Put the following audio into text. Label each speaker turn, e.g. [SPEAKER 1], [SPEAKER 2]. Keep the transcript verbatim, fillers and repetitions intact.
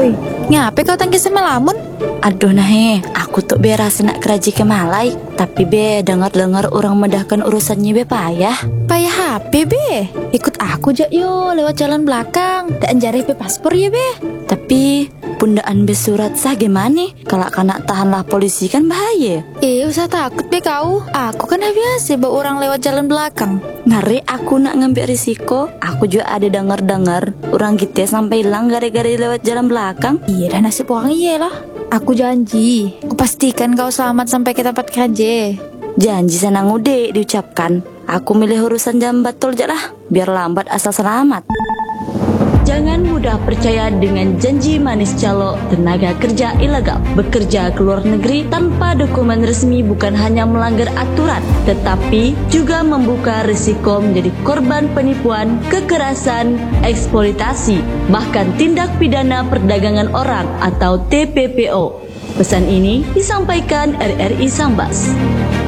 [SPEAKER 1] Oi, ngapain kau tangkis sama lamun?
[SPEAKER 2] Aduh nahe, aku tuh be rasa nak keraji ke Malai. Tapi be dengar-dengar orang medahkan urusannya be payah.
[SPEAKER 1] Payah H P be. Ikut aku jak yo lewat jalan belakang. Dan jari be paspor ya be.
[SPEAKER 2] Tapi pundaan be surat sah gimana? Kalau kena tahanlah polisi kan bahaya.
[SPEAKER 1] Eh usah takut be kau. Aku kan biasa bawa orang lewat jalan belakang.
[SPEAKER 2] Ngeri aku nak ngambil risiko. Aku juga ada dengar-dengar orang kita sampai hilang gara-gara lewat jalan belakang.
[SPEAKER 1] Iya dah nasib orang iya lah. Aku janji, aku pastikan kau selamat sampai ke tempat kerja.
[SPEAKER 2] Janji sana ngude diucapkan. Aku milih urusan jam betul aja lah, biar lambat asal selamat. Jangan mudah percaya dengan janji manis calo tenaga kerja ilegal. Bekerja ke luar negeri tanpa dokumen resmi bukan hanya melanggar aturan, tetapi juga membuka risiko menjadi korban penipuan, kekerasan, eksploitasi, bahkan tindak pidana perdagangan orang atau T P P O. Pesan ini disampaikan R R I Sambas.